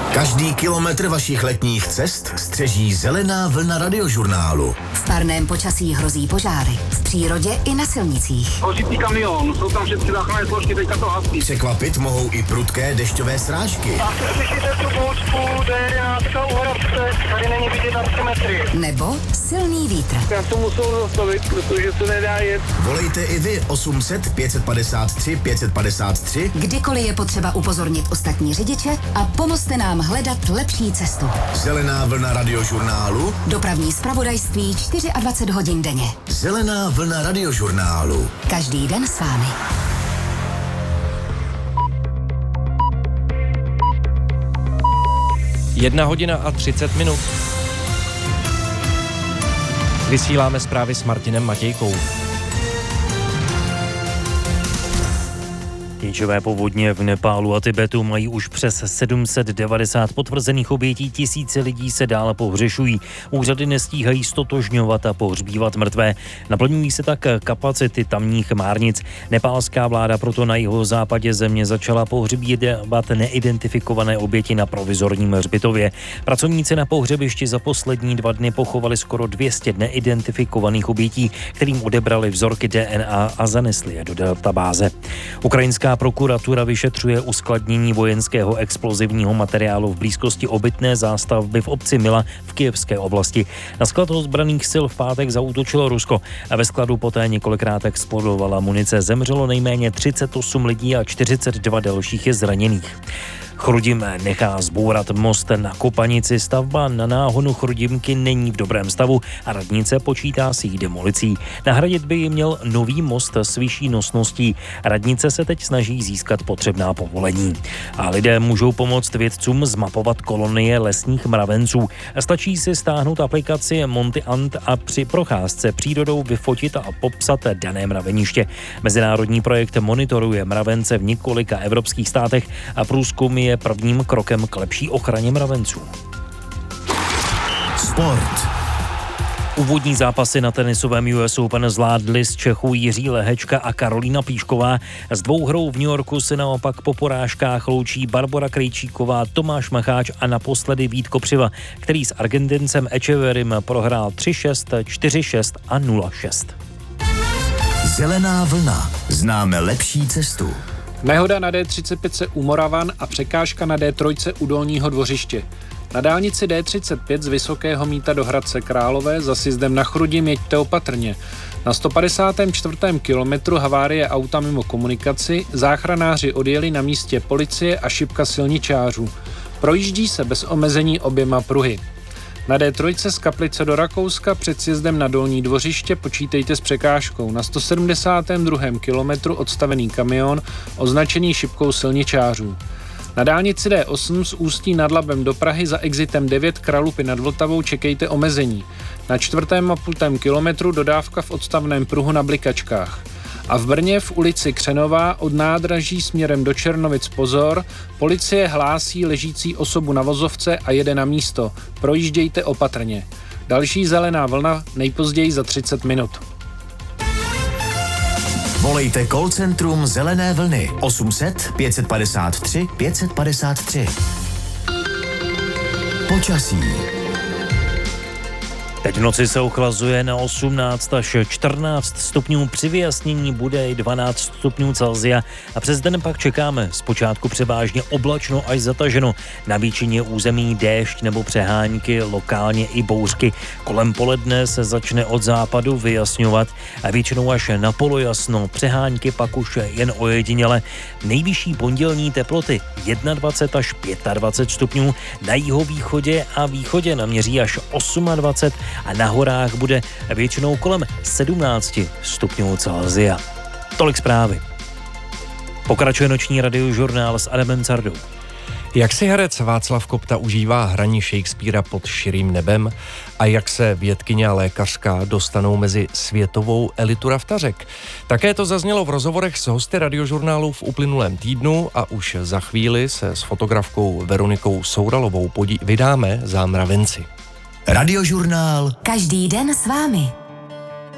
Každý kilometr vašich letních cest střeží zelená vlna Radiožurnálu. V parném počasí hrozí požáry. V přírodě i na silnicích. Hořící kamion, jsou tam všechny záchranné složky, teďka to hasí. Překvapit mohou i prudké dešťové srážky. A slyšíte tu bouřku, D11 u Hradce, tady není vidět na 3 metry. Nebo silný vítr. Já to musel zastavit, protože se nedá jet. Volejte i vy 800 553 553. Kdykoliv je potřeba upozornit ostatní řidiče a pomozte nám hledat lepší cestu. Zelená vlna Radiožurnálu. Dopravní zpravodajství 24 hodin denně. Zelená vlna Radiožurnálu. Každý den s vámi. Jedna hodina a 30 minut. Vysíláme zprávy s Martinem Matějkou. Ničivé povodně v Nepálu a Tibetu mají už přes 790 potvrzených obětí, tisíce lidí se dál pohřešují. Úřady nestíhají stotožňovat a pohřbívat mrtvé. Naplňují se tak kapacity tamních márnic. Nepálská vláda proto na jihozápadě země začala pohřbívat neidentifikované oběti na provizorním hřbitově. Pracovníci na pohřebišti za poslední 2 dny pochovali skoro 200 neidentifikovaných obětí, kterým odebrali vzorky DNA a zanesli je do databáze. Ukrajinská prokuratura vyšetřuje uskladnění vojenského explozivního materiálu v blízkosti obytné zástavby v obci Mila v kyjevské oblasti. Na sklad ozbranných sil v pátek zaútočilo Rusko a ve skladu poté několikrát explodovala munice. Zemřelo nejméně 38 lidí a 42 dalších je zraněných. Chrudim nechá zbourat most na Kopanici. Stavba na náhonu Chrudimky není v dobrém stavu a radnice počítá s její demolicí. Nahradit by ji měl nový most s vyšší nosností. Radnice se teď snaží získat potřebná povolení. A lidé můžou pomoct vědcům zmapovat kolonie lesních mravenců. Stačí si stáhnout aplikaci Monty Ant a při procházce přírodou vyfotit a popsat dané mraveniště. Mezinárodní projekt monitoruje mravence v několika evropských státech a průzkum je prvním krokem k lepší ochraně mravenců. Sport. Úvodní zápasy na tenisovém US Open zvládli z Čechů Jiří Lehečka a Karolína Plíšková. S dvouhrou v New Yorku se naopak po porážkách loučí Barbora Krejčíková, Tomáš Macháč a naposledy Vít Kopřiva, který s Argentincem Echeverrym prohrál 3-6, 4-6 a 0-6. Zelená vlna. Známe lepší cestu. Nehoda na D35 u Moravan a překážka na D3 u Dolního Dvořiště. Na dálnici D35 z Vysokého Mýta do Hradce Králové za sjezdem na Chrudim jeďte opatrně. Na 154. kilometru havárie auta mimo komunikaci záchranáři odjeli na místě policie a šipka silničářů. Projíždí se bez omezení oběma pruhy. Na D3 z Kaplice do Rakouska před sjezdem na Dolní Dvořiště počítejte s překážkou. Na 172. kilometru odstavený kamion označený šipkou silničářů. Na dálnici D8 z Ústí nad Labem do Prahy za exitem 9 Kralupy nad Vltavou čekejte omezení. Na 4,5 kilometru dodávka v odstavném pruhu na Blikačkách. A v Brně v ulici Křenová od nádraží směrem do Černovic pozor, policie hlásí ležící osobu na vozovce a jede na místo. Projíždějte opatrně. Další zelená vlna nejpozději za 30 minut. Volejte call centrum Zelené vlny 800 553 553. Počasí. Teď v noci se ochlazuje na 18 až 14 stupňů, při vyjasnění bude i 12 stupňů Celsia a přes den pak čekáme zpočátku převážně oblačno až zataženo. Na většině území déšť nebo přehánky, lokálně i bouřky. Kolem poledne se začne od západu vyjasňovat a většinou až na polojasno. Přehánky pak už jen ojediněle. Nejvyšší pondělní teploty 21 až 25 stupňů, na jihovýchodě a východě naměří až 28 a na horách bude většinou kolem 17 stupňů Celsia. Tolik zprávy. Pokračuje noční radiožurnál s Adamem Cardou. Jak si herec Václav Kopta užívá hraní Shakespearea pod širým nebem a jak se vědkyně a lékařka dostanou mezi světovou elitu raftařek. Také to zaznělo v rozhovorech s hosty radiožurnálu v uplynulém týdnu a už za chvíli se s fotografkou Veronikou Souralovou vydáme za mravenci. Radiožurnál. Každý den s vámi.